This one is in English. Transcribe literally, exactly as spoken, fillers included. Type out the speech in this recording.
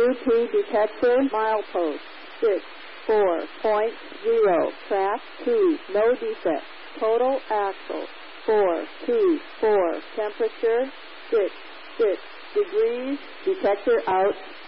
T detector, milepost, six, four point zero, track two, no defect, total axle, four, two, four, temperature, six, six degrees, detector out.